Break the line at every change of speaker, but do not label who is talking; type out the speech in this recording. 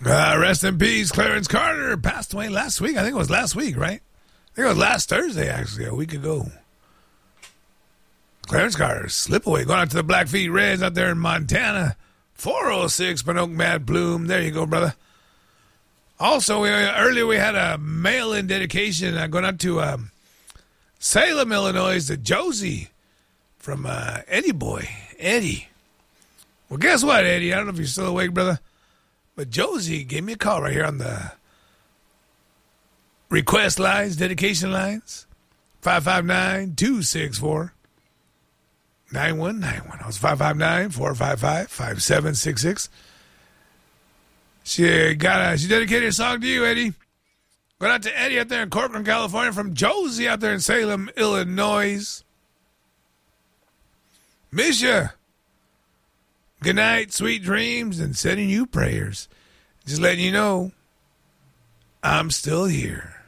Rest in peace, Clarence Carter passed away last week. I think it was last week, right? I think it was last Thursday, actually, a week ago. Clarence Carter, slip away. Going out to the Blackfeet Reds out there in Montana. 406 Pinoak Mad Bloom. There you go, brother. Also, earlier we had a mail-in dedication going out to Salem, Illinois, to Josie from Eddie Boy. Eddie. Well, guess what, Eddie? I don't know if you're still awake, brother. But Josie gave me a call right here on the request lines, dedication lines. 559-264-9191. That was 559-455-5766. She dedicated a song to you, Eddie. Going out to Eddie out there in Corcoran, California, from Josie out there in Salem, Illinois. Miss ya. Good night, sweet dreams, and sending you prayers. Just letting you know, I'm still here.